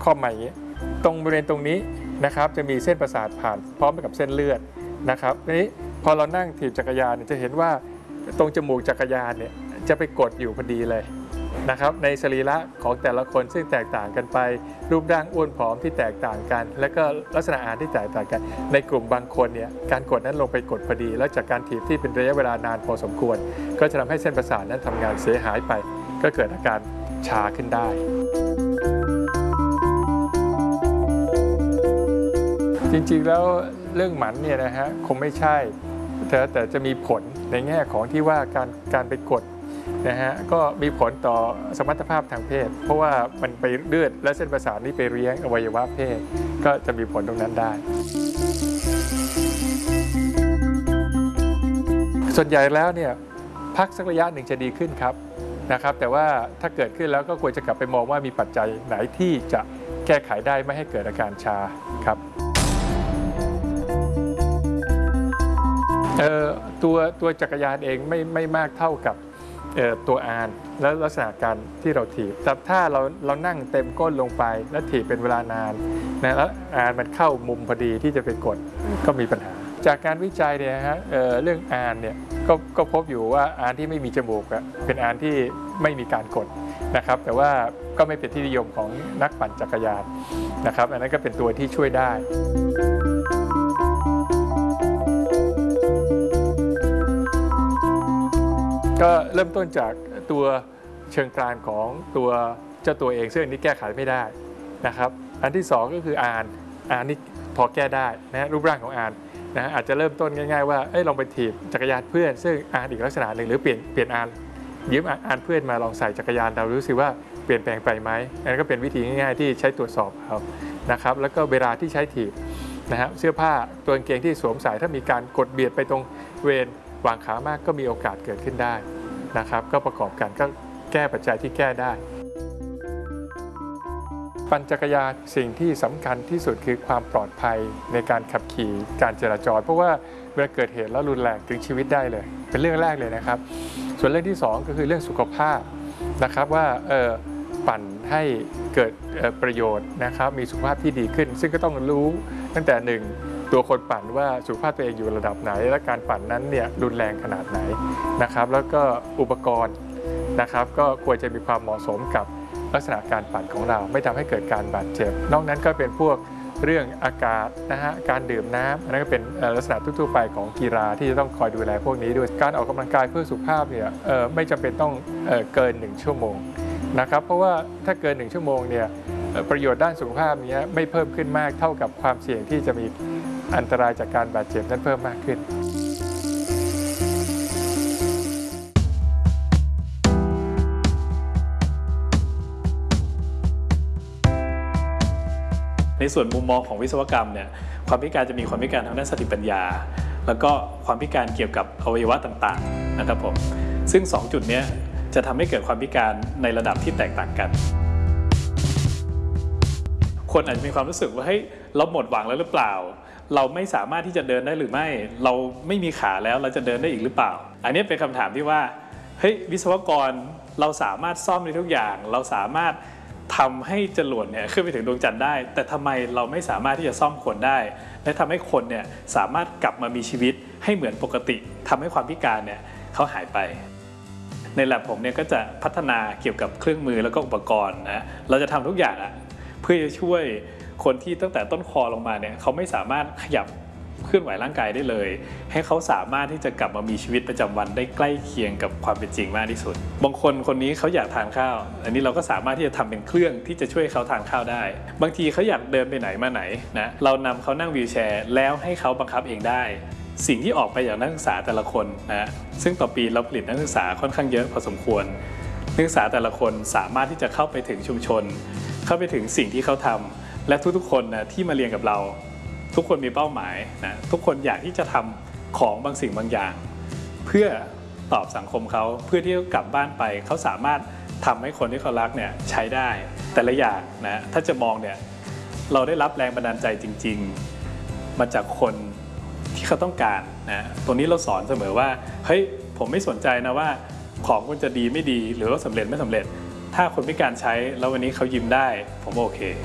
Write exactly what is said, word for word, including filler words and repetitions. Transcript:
ข้อใหม่ตรงบริเวณตรงนี้นะครับจะมีเส้นประสาทผ่านพร้อมกับเส้นเลือดนะครับทีนี้พอเรานั่งถีบจักรยานจะเห็นว่าตรงจมูกจักรยานเนี่ยจะไปกดอยู่พอดีเลยนะครับในสรีระของแต่ละคนซึ่งแตกต่างกันไปรูปร่างอ้วนผอมที่แตกต่างกันและก็ลักษณะอาหารที่แตกต่างกันในกลุ่มบางคนเนี่ยการกดนั้นลงไปกดพอดีแล้วจากการถีบที่เป็นระยะเวลานานพอสมควรก็จะทำให้เส้นประสาทนั้นทำงานเสียหายไปก็เกิดอาการชาขึ้นได้จริงๆแล้วเรื่องหมันเนี่ยนะฮะคงไม่ใช่แต่แต่จะมีผลในแง่ของที่ว่าการการไปกดนะฮะก็มีผลต่อสมรรถภาพทางเพศเพราะว่ามันไปเลือดและเส้นประสาทนี้ไปเลี้ยงอวัยวะเพศก็จะมีผลตรงนั้นได้ส่วนใหญ่แล้วเนี่ยพักสักระยะหนึ่งจะดีขึ้นครับนะครับแต่ว่าถ้าเกิดขึ้นแล้วก็ควรจะกลับไปมองว่ามีปัจจัยไหนที่จะแก้ไขได้ไม่ให้เกิดอาการชาครับตัวตัวจักรยานเองไม่ไม่มากเท่ากับตัวอานและลักษณะการที่เราถีบแต่ถ้าเราเรานั่งเต็มก้นลงไปแล้วถีบเป็นเวลานานนะแล้วอานมันเข้ามุมพอดีที่จะไปกดก็มีปัญหาจากการวิจัยเนี่ยฮะ เ, เรื่องอานเนี่ยก็ก็พบอยู่ว่าอานที่ไม่มีจมูกเป็นอานที่ไม่มีการกดนะครับแต่ว่าก็ไม่เป็นที่นิยมของนักปั่นจักรยานนะครับอันนั้นก็เป็นตัวที่ช่วยได้ก็เริ่มต้นจากตัวเชิงกรานของตัวเจ้าตัวเองซึ่งอันนี้แก้ไขไม่ได้นะครับอันที่สองก็คืออานอานนี่พอแก้ได้นะรูปร่างของอานนะอาจจะเริ่มต้นง่ายๆว่าเอ้ยลองไปถีบจักรยานเพื่อนซึ่งอานอีกลักษณะหนึ่งหรือเปลี่ยนเปลี่ยนอานยืมอานเพื่อนมาลองใส่จักรยานเรารู้สึกว่าเปลี่ยนแปลงไปไหมอันนั้นก็เป็นวิธีง่ายๆที่ใช้ตรวจสอบเอานะครับแล้วก็เวลาที่ใช้ถีบนะฮะเสื้อผ้าตัวกางเกงที่สวมใส่ถ้ามีการกดเบียดไปตรงเวรวางขามากก็มีโอกาสเกิดขึ้นได้นะครับก็ประกอบกันก็แก้ปัจจัยที่แก้ได้ปั่นจักรยานสิ่งที่สำคัญที่สุดคือความปลอดภัยในการขับขี่การจราจรเพราะว่าเวลาเกิดเหตุแล้วรุนแรงถึงชีวิตได้เลยเป็นเรื่องแรกเลยนะครับส่วนเรื่องที่สองก็คือเรื่องสุขภาพนะครับว่าเออปั่นให้เกิดประโยชน์นะครับมีสุขภาพที่ดีขึ้นซึ่งก็ต้องรู้ตั้งแต่หนึ่งตัวคนปั่นว่าสุขภาพตัวเองอยู่ระดับไหนและการปั่นนั้นเนี่ยรุนแรงขนาดไหนนะครับแล้วก็อุปกรณ์นะครับก็ควรจะมีความเหมาะสมกับลักษณะการปั่นของเราไม่ทำให้เกิดการบาดเจ็บนอกนั้นก็เป็นพวกเรื่องอากาศนะฮะการดื่มน้ำอันนั้นก็เป็นลักษณะทั่วๆไปของกีฬาที่จะต้องคอยดูแลพวกนี้ด้วยการออกกำลังกายเพื่อสุขภาพเนี่ยไม่จำเป็นต้องเกินหนึ่งชั่วโมงนะครับเพราะว่าถ้าเกินหนึ่งชั่วโมงเนี่ยประโยชน์ด้านสุขภาพนี้ไม่เพิ่มขึ้นมากเท่ากับความเสี่ยงที่จะมีอันตรายจากการบาดเจ็บนั้นเพิ่มมากขึ้นในส่วนมุมมองของวิศวกรรมเนี่ยความพิการจะมีความพิการทางด้านสติปัญญาแล้วก็ความพิการเกี่ยวกับอวัยวะต่างๆนะครับผมซึ่งสองจุดนี้จะทำให้เกิดความพิการในระดับที่แตกต่างกันคนอาจจะมีความรู้สึกว่าเฮ้ยเราหมดหวังแล้วหรือเปล่าเราไม่สามารถที่จะเดินได้หรือไม่เราไม่มีขาแล้วเราจะเดินได้อีกหรือเปล่าอันนี้เป็นคำถามที่ว่าเฮ้ยวิศวกรเราสามารถซ่อมในทุกอย่างเราสามารถทำให้จรวดเนี่ยขึ้นไปถึงดวงจันทร์ได้แต่ทำไมเราไม่สามารถที่จะซ่อมคนได้และทำให้คนเนี่ยสามารถกลับมามีชีวิตให้เหมือนปกติทำให้ความพิการเนี่ยเขาหายไปใน แลบ ผมเนี่ยก็จะพัฒนาเกี่ยวกับเครื่องมือแล้วก็อุปกรณ์นะเราจะทำทุกอย่างอะเพื่อจะช่วยคนที่ตั้งแต่ต้นคอลงมาเนี่ยเขาไม่สามารถขยับเคลื่อนไหวร่างกายได้เลยให้เขาสามารถที่จะกลับมามีชีวิตประจำวันได้ใกล้เคียงกับความเป็นจริงมากที่สุดบางคนคนนี้เขาอยากทานข้าวอันนี้เราก็สามารถที่จะทำเป็นเครื่องที่จะช่วยเขาทานข้าวได้บางทีเขาอยากเดินไปไหนมาไหนนะเรานำเขานั่งวีลแชร์แล้วให้เขาบังคับเองได้สิ่งที่ออกไปจากนักศึกษาแต่ละคนนะซึ่งต่อปีเราผลิตนักศึกษาค่อนข้างเยอะพอสมควรนักศึกษาแต่ละคนสามารถที่จะเข้าไปถึงชุมชนเข้าไปถึงสิ่งที่เขาทำและทุกๆคนนะที่มาเรียนกับเราทุกคนมีเป้าหมายนะทุกคนอยากที่จะทำของบางสิ่งบางอย่างเพื่อตอบสังคมเขาเพื่อที่จะกลับบ้านไปเขาสามารถทำให้คนที่เขารักเนี่ยใช้ได้แต่ละอย่างนะถ้าจะมองเนี่ยเราได้รับแรงบันดาลใจจริงๆมาจากคนที่เขาต้องการนะตรงนี้เราสอนเสมอว่าเฮ้ยผมไม่สนใจนะว่าของคุณจะดีไม่ดีหรือว่าสำเร็จไม่สำเร็จถ้าคนพิการใช้แล้ววันนี้เขายิ้มได้ผมโอเค